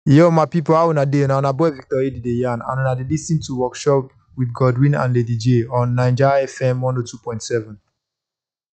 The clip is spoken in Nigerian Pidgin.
Yo, my people, how una dey? Now, boy Victor Edi dey yarn, and una dey lis ten to Workshop with Godwin and Lady J on Naija FM 102.7.